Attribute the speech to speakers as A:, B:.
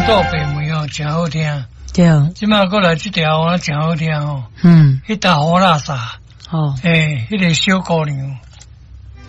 A: 道北门哦，真好听。
B: 对，
A: 即马过来这条哦，真好听哦。
B: 嗯，
A: 迄搭好垃圾，
B: 哦，
A: 迄个小姑娘，